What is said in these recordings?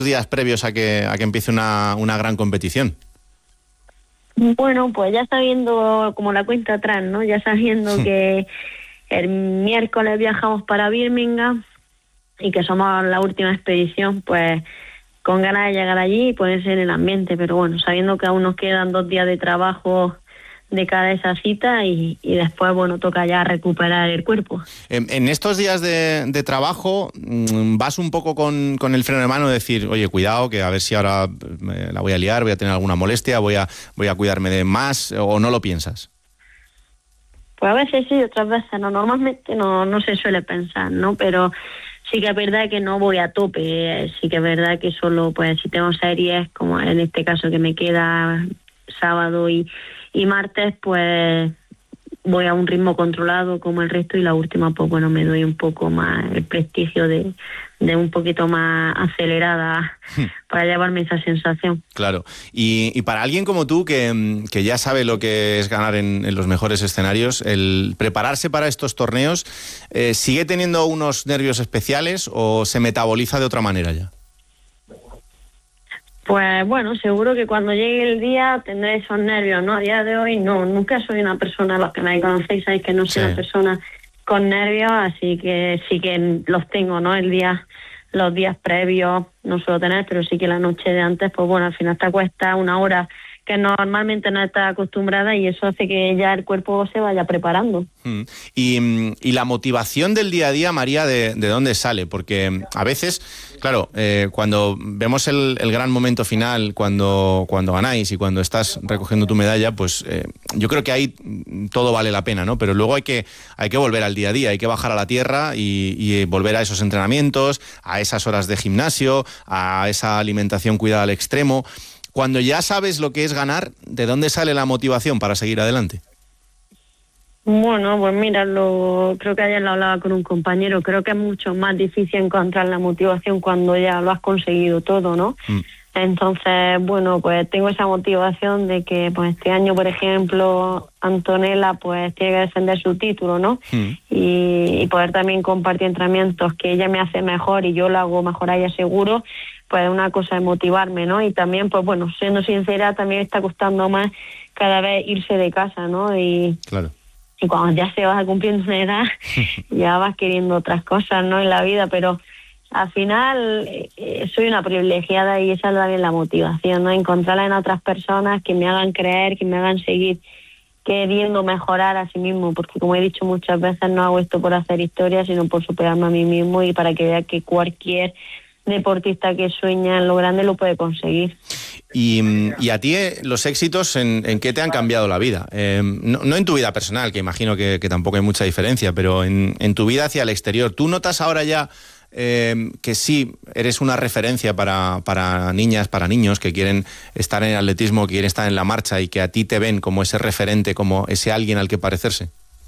días previos a que empiece una gran competición? Bueno, pues ya sabiendo como la cuenta atrás, ¿no? Ya sabiendo que el miércoles viajamos para Birmingham y que somos la última expedición, pues con ganas de llegar allí y ponerse en el ambiente, pero bueno, sabiendo que aún nos quedan 2 días de trabajo de cada esa cita y después, bueno, toca ya recuperar el cuerpo. En estos días de trabajo, ¿vas un poco con el freno de mano de decir, oye, cuidado, que a ver si ahora la voy a liar, voy a tener alguna molestia, voy a cuidarme de más, o no lo piensas? Pues a veces sí, otras veces no. Normalmente no se suele pensar, ¿no? Pero sí que es verdad que no voy a tope. Sí que es verdad que solo, pues, si tengo series, como en este caso que me queda sábado y martes, pues voy a un ritmo controlado como el resto, y la última, pues bueno, me doy un poco más el prestigio de un poquito más acelerada para llevarme esa sensación. Claro. Y para alguien como tú, que ya sabe lo que es ganar en los mejores escenarios, el prepararse para estos torneos, ¿sigue teniendo unos nervios especiales o se metaboliza de otra manera ya? Pues bueno, seguro que cuando llegue el día tendré esos nervios, ¿no? A día de hoy no, nunca soy una persona, los que me conocéis sabéis que no soy una persona con nervios, así que sí que los tengo, ¿no? Los días previos no suelo tener, pero sí que la noche de antes, pues bueno, al final te acuestas una hora que normalmente no estás acostumbrada y eso hace que ya el cuerpo se vaya preparando. Y la motivación del día a día, María, ¿de dónde sale? Porque a veces, claro, cuando vemos el gran momento final, cuando ganáis y cuando estás recogiendo tu medalla, pues yo creo que ahí todo vale la pena, ¿no? Pero luego hay que volver al día a día, hay que bajar a la tierra y volver a esos entrenamientos, a esas horas de gimnasio, a esa alimentación cuidada al extremo. Cuando ya sabes lo que es ganar, ¿de dónde sale la motivación para seguir adelante? Bueno, pues mira, creo que ayer lo hablaba con un compañero, creo que es mucho más difícil encontrar la motivación cuando ya lo has conseguido todo, ¿no? Entonces, bueno, pues tengo esa motivación de que pues este año, por ejemplo, Antonella pues tiene que defender su título, ¿no? Y poder también compartir entrenamientos que ella me hace mejor y yo lo hago mejor a ella seguro, pues una cosa de motivarme, ¿no? Y también, pues bueno, siendo sincera, también está costando más cada vez irse de casa, ¿no? Claro. Y cuando ya se vas cumpliendo una edad, ya vas queriendo otras cosas, ¿no? En la vida, pero al final soy una privilegiada y esa es también la motivación, ¿no? Encontrarla en otras personas que me hagan creer, que me hagan seguir queriendo mejorar a sí mismo, porque como he dicho muchas veces, no hago esto por hacer historia, sino por superarme a mí mismo y para que vea que cualquier deportista que sueña en lo grande lo puede conseguir. Y a ti los éxitos, ¿en qué te han cambiado la vida? No en tu vida personal, que imagino que tampoco hay mucha diferencia, pero en tu vida hacia el exterior. ¿Tú notas ahora ya que sí eres una referencia para niñas, para niños que quieren estar en el atletismo, que quieren estar en la marcha y que a ti te ven como ese referente, como ese alguien al que parecerse?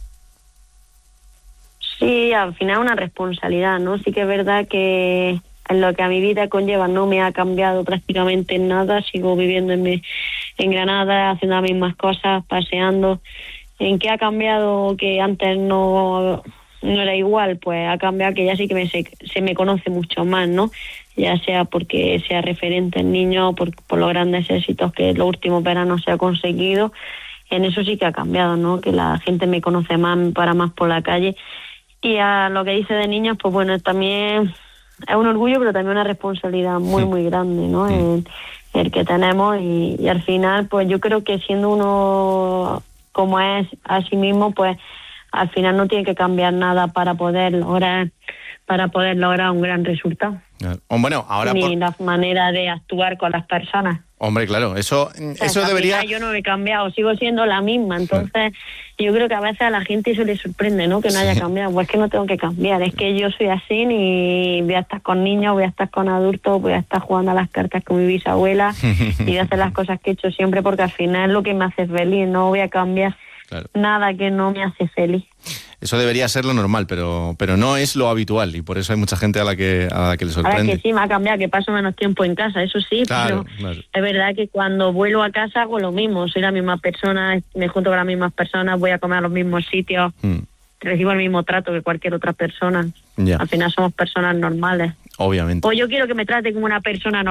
Sí, al final una responsabilidad, ¿no? Sí que es verdad que en lo que a mi vida conlleva no me ha cambiado prácticamente nada, sigo viviendo en Granada, haciendo las mismas cosas, paseando. ¿En qué ha cambiado que antes no era igual? Pues ha cambiado que ya sí que se me conoce mucho más, ¿no? Ya sea porque sea referente en niños, por los grandes éxitos que los últimos veranos se ha conseguido. En eso sí que ha cambiado, ¿no? Que la gente me conoce más, me para más por la calle. Y a lo que dice de niños, pues bueno, también es un orgullo, pero también una responsabilidad muy, muy grande, ¿no? El que tenemos y al final, pues yo creo que siendo uno como es a sí mismo, pues al final no tiene que cambiar nada para poder lograr un gran resultado. Bueno, ahora ni la manera de actuar con las personas. Hombre, claro, eso debería... Yo no he cambiado, sigo siendo la misma, entonces yo creo que a veces a la gente eso le sorprende, ¿no? Que no haya cambiado, pues es que no tengo que cambiar, es que yo soy así y voy a estar con niños, voy a estar con adultos, voy a estar jugando a las cartas con mi bisabuela y voy a hacer las cosas que he hecho siempre porque al final es lo que me hace feliz, no voy a cambiar nada que no me hace feliz. Eso debería ser lo normal, pero no es lo habitual y por eso hay mucha gente a la que le sorprende. Ahora que sí me ha cambiado, que paso menos tiempo en casa, eso sí, claro, pero es verdad que cuando vuelvo a casa hago lo mismo, soy la misma persona, me junto con las mismas personas, voy a comer a los mismos sitios, recibo el mismo trato que cualquier otra persona. Al final somos personas normales. Obviamente. O yo quiero que me trate como una persona normal.